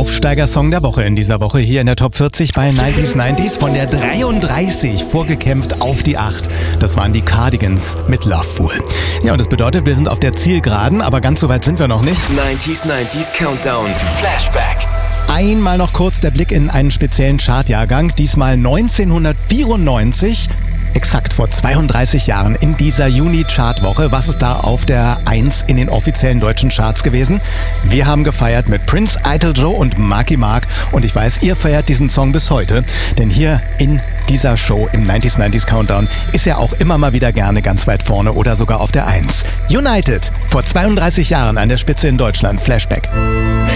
Aufsteigersong der Woche in dieser Woche hier in der Top 40 bei 90s von der 33 vorgekämpft auf die 8. Das waren die Cardigans mit Loveful. Ja, und das bedeutet, wir sind auf der Zielgeraden, aber ganz so weit sind wir noch nicht. 90s Countdown Flashback. Einmal noch kurz der Blick in einen speziellen Chartjahrgang, diesmal 1994. Exakt vor 32 Jahren in dieser Juni-Chartwoche. Was ist da auf der 1 in den offiziellen deutschen Charts gewesen? Wir haben gefeiert mit Prince, Idol Joe und Marky Mark. Und ich weiß, ihr feiert diesen Song bis heute. Denn hier in dieser Show im 90s Countdown ist er auch immer mal wieder gerne ganz weit vorne oder sogar auf der 1. United, vor 32 Jahren an der Spitze in Deutschland. Flashback.